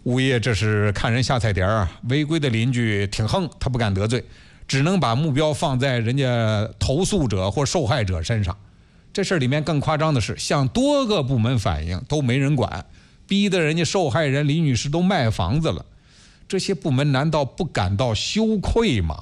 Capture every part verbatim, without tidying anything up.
物业这是看人下菜碟啊，违规的邻居挺横，他不敢得罪，只能把目标放在人家投诉者或受害者身上。这事里面更夸张的是，向多个部门反映都没人管，逼得人家受害人李女士都卖房子了。这些部门难道不感到羞愧吗？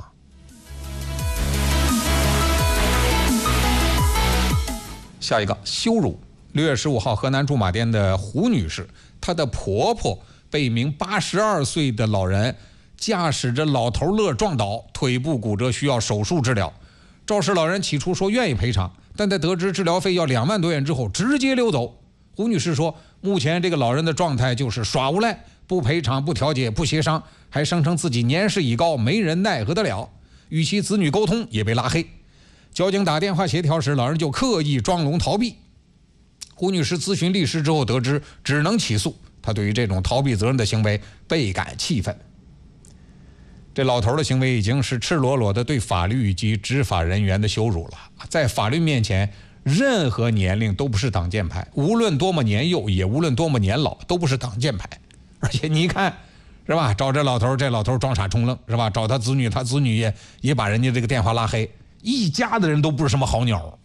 下一个羞辱。六月十五号，河南驻马店的胡女士，她的婆婆被一名八十二岁的老人驾驶着老头乐撞倒，腿部骨折，需要手术治疗。肇事老人起初说愿意赔偿，但在得知治疗费要两万多元之后，直接溜走。胡女士说，目前这个老人的状态就是耍无赖，不赔偿、不调解、不协商，还声称自己年事已高，没人奈何得了，与其子女沟通也被拉黑。交警打电话协调时，老人就刻意装聋逃避。胡女士咨询律师之后得知，只能起诉。她对于这种逃避责任的行为倍感气愤。这老头的行为已经是赤裸裸的对法律以及执法人员的羞辱了。在法律面前，任何年龄都不是挡箭牌，无论多么年幼，也无论多么年老，都不是挡箭牌。而且你看，是吧？找这老头，这老头装傻充愣，是吧？找他子女，他子女也也把人家这个电话拉黑，一家的人都不是什么好鸟。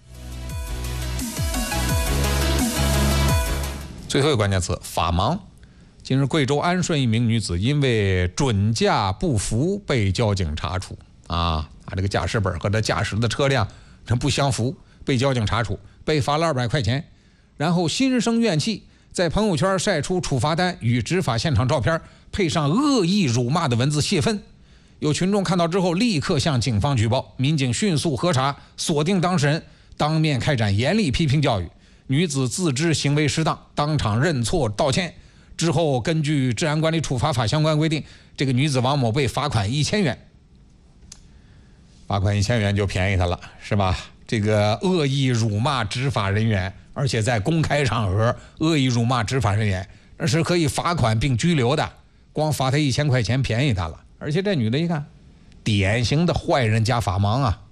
最后一个关键词，法盲。近日，贵州安顺一名女子因为准驾不符被交警查处啊，她这个驾驶本和她驾驶的车辆这不相符，被交警查处，被罚了二百块钱。然后心生怨气，在朋友圈晒出处罚单与执法现场照片，配上恶意辱骂的文字泄愤。有群众看到之后，立刻向警方举报，民警迅速核查，锁定当事人，当面开展严厉批评教育。女子自知行为失当，当场认错道歉。之后，根据治安管理处罚法相关规定，这个女子王某被罚款一千元。罚款一千元就便宜她了，是吧？这个恶意辱骂执法人员，而且在公开场合恶意辱骂执法人员，那是可以罚款并拘留的。光罚她一千块钱，便宜她了。而且这女的一看，典型的坏人加法盲啊！